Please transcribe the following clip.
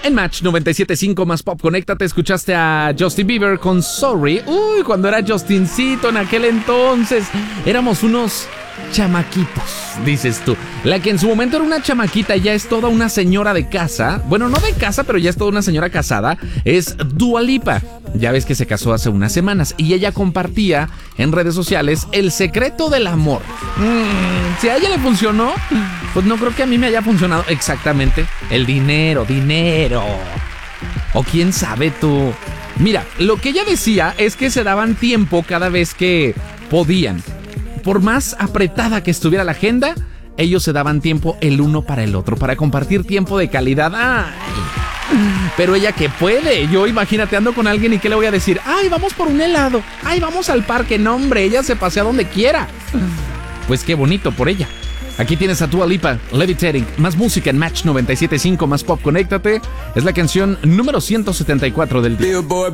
En Match 97.5 más pop, conéctate, escuchaste a Justin Bieber con Sorry. Uy, cuando era Justincito en aquel entonces, éramos unos chamaquitos, dices tú. La que en su momento era una chamaquita, ya es toda una señora de casa. Bueno, no de casa, pero ya es toda una señora casada. Es Dua Lipa. Ya ves que se casó hace unas semanas y ella compartía en redes sociales el secreto del amor. Si a ella le funcionó, pues no creo que a mí me haya funcionado exactamente. El dinero. O quién sabe tú. Mira, lo que ella decía es que se daban tiempo cada vez que podían. Por más apretada que estuviera la agenda, ellos se daban tiempo el uno para el otro, para compartir tiempo de calidad. ¡Ay! Pero ella que puede. Yo, imagínate, ando con alguien y ¿qué le voy a decir? ¡Ay, vamos por un helado! ¡Ay, vamos al parque! No, hombre, ella se pasea donde quiera. Pues qué bonito por ella. Aquí tienes a Dua Lipa, Levitating. Más música en Match 97.5 más pop. Conéctate. Es la canción número 174 del día.